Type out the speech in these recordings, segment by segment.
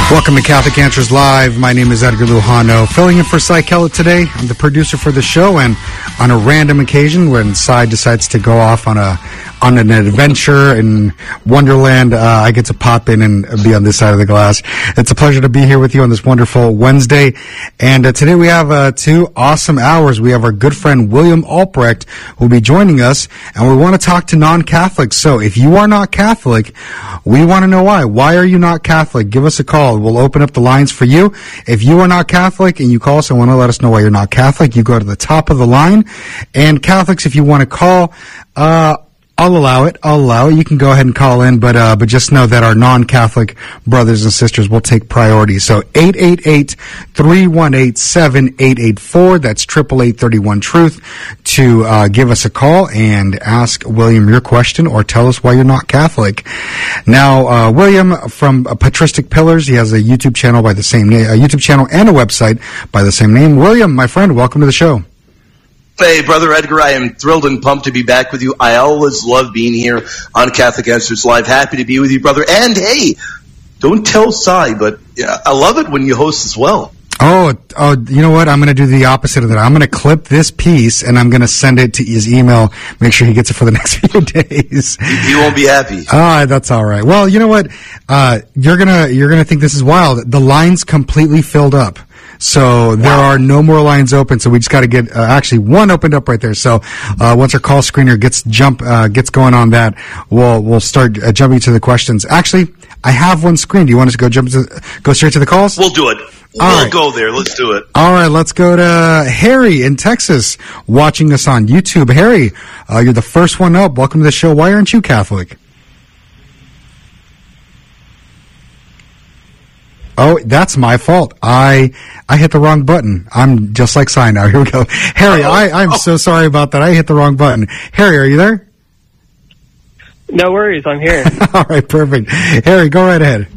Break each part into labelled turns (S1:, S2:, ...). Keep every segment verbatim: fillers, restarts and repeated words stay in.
S1: Welcome to Catholic Answers Live. My name is Edgar Lujano, filling in for Cy Kellett today. I'm the producer for the show, and on a random occasion when Cy decides to go off on a on an adventure in Wonderland, uh, I get to pop in and be on this side of the glass. It's a pleasure to be here with you on this wonderful Wednesday. And uh, today we have uh, two awesome hours. We have our good friend William Albrecht who will be joining us, and we want to talk to non-Catholics. So if you are not Catholic, we want to know why. Why are you not Catholic? Give us a call. We'll open up the lines for you. If you are not Catholic and you call us and want to let us know why you're not Catholic, you go to the top of the line. And Catholics, if you want to call, uh, I'll allow it. I'll allow it. You can go ahead and call in, but uh, but just know that our non-Catholic brothers and sisters will take priority. So eight eight eight, three one eight, seven eight eight four. That's triple eight thirty one truth to uh, give us a call and ask William your question or tell us why you're not Catholic. Now, uh, William from uh, Patristic Pillars, he has a YouTube channel by the same name, a YouTube channel and a website by the same name. William, my friend, welcome to the show.
S2: Hey, Brother Edgar, I am thrilled and pumped to be back with you. I always love being here on Catholic Answers Live. Happy to be with you, brother. And, hey, don't tell Cy, but yeah, I love it when you host as well.
S1: Oh, oh, you know what? I'm going to do the opposite of that. I'm going to clip this piece, and I'm going to send it to his email. Make sure he gets it for the next few days.
S2: He won't be happy.
S1: Ah, that's all right. Well, you know what? Uh, you're gonna you're gonna think this is wild. The line's completely filled up. So there
S2: wow.
S1: are no more lines open. So we just got to get uh, actually one opened up right there. So uh, once our call screener gets jump uh, gets going on that, we'll we'll start uh, jumping to the questions. Actually, I have one screen. Do you want us to go jump to go straight to the calls?
S2: We'll do it. We'll
S1: All right.
S2: go there. Let's do it.
S1: All right, let's go to Harry in Texas, watching us on YouTube. Harry, uh, you're the first one up. Welcome to the show. Why aren't you Catholic? Oh, that's my fault. I I hit the wrong button. I'm just like Cy now. Here we go. Harry, Uh-oh. I, I'm oh. so sorry about that. I hit the wrong button. Harry, are you there?
S3: No worries. I'm here.
S1: All right, perfect. Harry, go right ahead.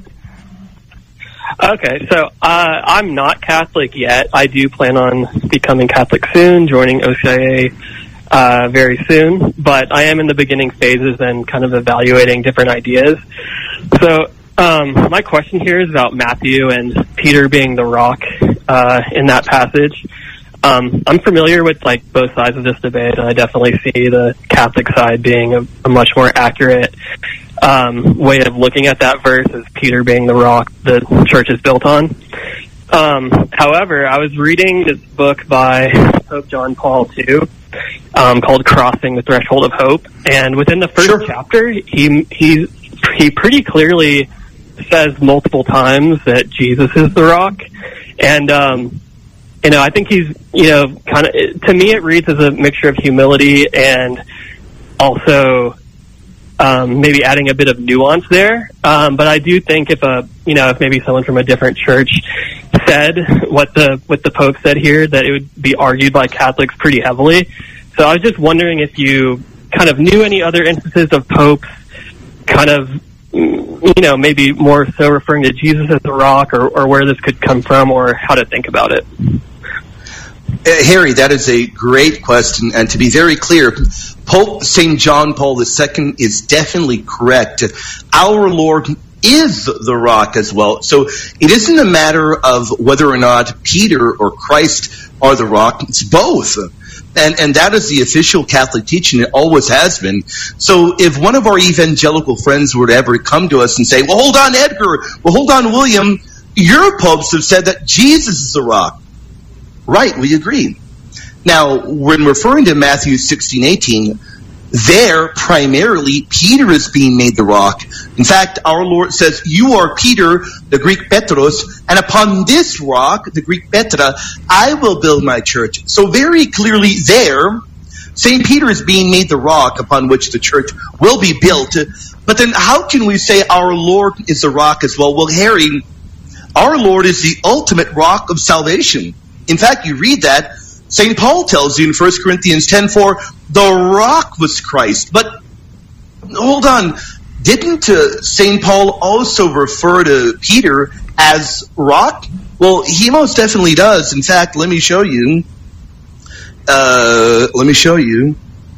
S3: Okay, so uh, I'm not Catholic yet. I do plan on becoming Catholic soon, joining O C I A uh, very soon, but I am in the beginning phases and kind of evaluating different ideas. So um, my question here is about Matthew and Peter being the rock uh, in that passage. Um, I'm familiar with like both sides of this debate, and I definitely see the Catholic side being a, a much more accurate um, way of looking at that verse as Peter being the rock the church is built on. Um, however, I was reading this book by Pope John Paul the Second um, called Crossing the Threshold of Hope, and within the first
S2: sure.
S3: chapter, he he he pretty clearly says multiple times that Jesus is the rock, and um, you know, I think he's, you know, kind of, to me it reads as a mixture of humility and also um, maybe adding a bit of nuance there. Um, but I do think if a, you know, if maybe someone from a different church said what the, what the Pope said here, that it would be argued by Catholics pretty heavily. So I was just wondering if you kind of knew any other instances of popes kind of, you know, maybe more so referring to Jesus as the rock, or, or where this could come from, or how to think about it.
S2: Uh, Harry, that is a great question, and to be very clear, Pope Saint John Paul the Second is definitely correct. Our Lord is the rock as well. So it isn't a matter of whether or not Peter or Christ are the rock. It's both. And and that is the official Catholic teaching. It always has been. So if one of our evangelical friends were to ever come to us and say, well, hold on, Edgar, well, hold on, William, your popes have said that Jesus is the rock. Right, we agree. Now, when referring to Matthew sixteen eighteen, there, primarily, Peter is being made the rock. In fact, our Lord says, you are Peter, the Greek Petros, and upon this rock, the Greek Petra, I will build my church. So very clearly there, Saint Peter is being made the rock upon which the church will be built. But then how can we say our Lord is the rock as well? Well, Harry, our Lord is the ultimate rock of salvation. In fact, you read that, Saint Paul tells you in First Corinthians ten four, the rock was Christ. But hold on, didn't uh, Saint Paul also refer to Peter as rock? Well, he most definitely does. In fact, let me show you. Uh, let me show you.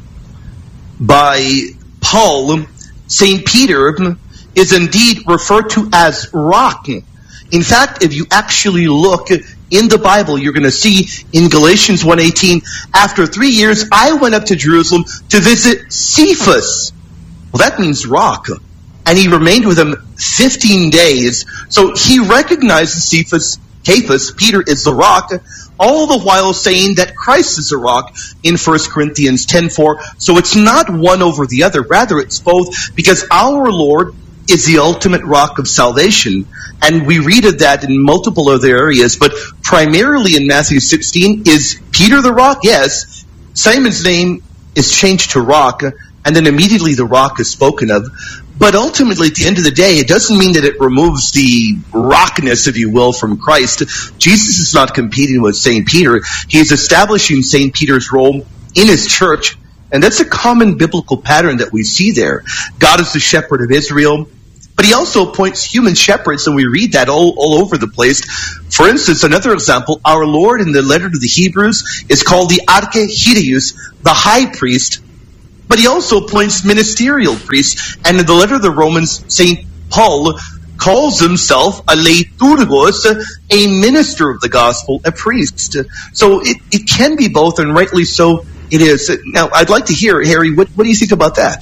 S2: By Paul, Saint Peter is indeed referred to as rock. In fact, if you actually look in the Bible, you're going to see in Galatians one eighteen, after three years, I went up to Jerusalem to visit Cephas. Well, that means rock. And he remained with him fifteen days. So he recognizes Cephas, Cephas, Peter is the rock, all the while saying that Christ is the rock in First Corinthians ten four. So it's not one over the other. Rather, it's both, because our Lord is the ultimate rock of salvation. And we read of that in multiple other areas, but primarily in Matthew sixteen, is Peter the rock? Yes. Simon's name is changed to rock, and then immediately the rock is spoken of. But ultimately, at the end of the day, it doesn't mean that it removes the rockness, if you will, from Christ. Jesus is not competing with Saint Peter. He is establishing Saint Peter's role in his church, and that's a common biblical pattern that we see there. God is the shepherd of Israel, but he also appoints human shepherds, and we read that all, all over the place. For instance, another example, our Lord in the letter to the Hebrews is called the Archehirius, the high priest, but he also appoints ministerial priests. And in the letter of the Romans, Saint Paul calls himself a liturgos, a minister of the gospel, a priest. So it, it can be both, and rightly so it is. Now, I'd like to hear, Harry, what, what do you think about that?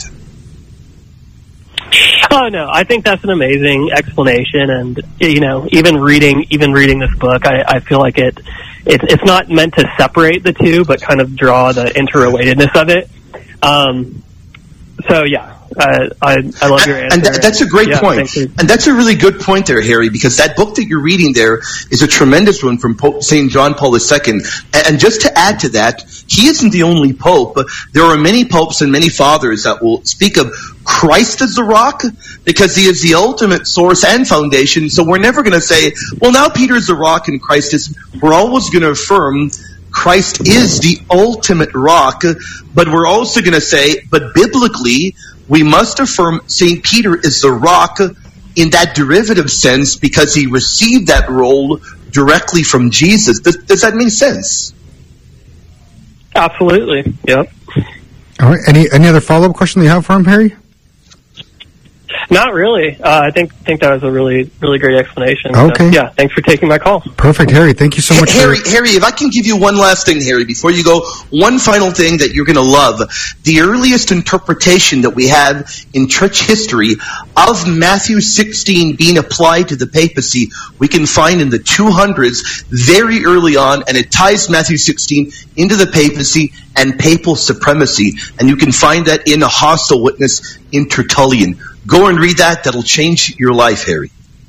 S3: Oh no, I think that's an amazing explanation, and you know, even reading even reading this book, I, I feel like it, it it's not meant to separate the two, but kind of draw the interrelatedness of it. Um, so yeah, uh, I I love your answer.
S2: And that, that's a great
S3: yeah,
S2: point, and that's a really good point there, Harry, because that book that you're reading there is a tremendous one from Pope Saint John Paul the Second. And just to add to that, he isn't the only pope. There are many popes and many fathers that will speak of Christ as the rock, because he is the ultimate source and foundation. So we're never going to say, well, now Peter's the rock and Christ is. We're always going to affirm Christ is the ultimate rock, but we're also going to say, but biblically, we must affirm Saint Peter is the rock in that derivative sense, because he received that role directly from Jesus. Does, does that make sense?
S3: Absolutely. Yep.
S1: All right. Any any other follow-up question that you have for him, Harry?
S3: Not really. Uh, I think think that was a really really great explanation.
S1: Okay.
S3: So, yeah. Thanks for taking my call.
S1: Perfect, Harry. Thank you so much.
S2: Harry,
S1: for...
S2: Harry, if I can give you one last thing, Harry, before you go, one final thing that you're going to love. The earliest interpretation that we have in church history of Matthew sixteen being applied to the papacy, we can find in the two hundreds, very early on, and it ties Matthew sixteen into the papacy and papal supremacy. And you can find that in a hostile witness in Tertullian. Go and read that. That'll change your life, Harry.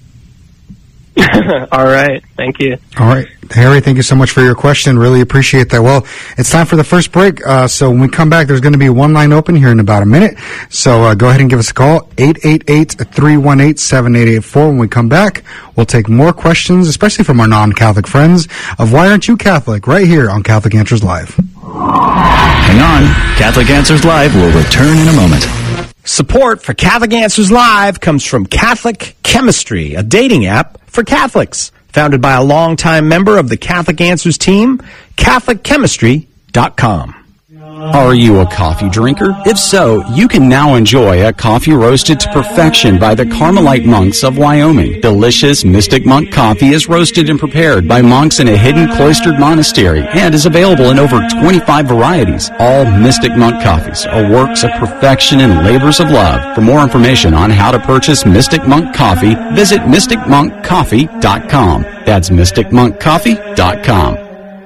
S3: All right. Thank you.
S1: All right. Harry, thank you so much for your question. Really appreciate that. Well, it's time for the first break. Uh, so when we come back, there's going to be one line open here in about a minute. So uh, go ahead and give us a call, eight eight eight, three one eight, seven eight eight four. When we come back, we'll take more questions, especially from our non-Catholic friends, of Why Aren't You Catholic? Right here on Catholic Answers Live.
S4: Hang on. Catholic Answers Live will return in a moment.
S5: Support for Catholic Answers Live comes from Catholic Chemistry, a dating app for Catholics. Founded by a longtime member of the Catholic Answers team, Catholic Chemistry dot com.
S6: Are you a coffee drinker? If so, you can now enjoy a coffee roasted to perfection by the Carmelite monks of Wyoming. Delicious Mystic Monk coffee is roasted and prepared by monks in a hidden cloistered monastery and is available in over twenty-five varieties. All Mystic Monk coffees are works of perfection and labors of love. For more information on how to purchase Mystic Monk coffee, visit mystic monk coffee dot com. That's mystic monk coffee dot com.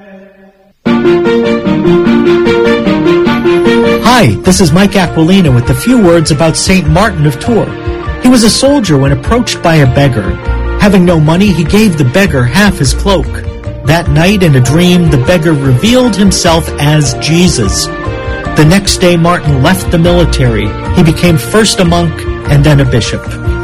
S7: Hi, this is Mike Aquilina with a few words about Saint Martin of Tours. He was a soldier when approached by a beggar. Having no money, he gave the beggar half his cloak. That night, in a dream, the beggar revealed himself as Jesus. The next day, Martin left the military. He became first a monk and then a bishop.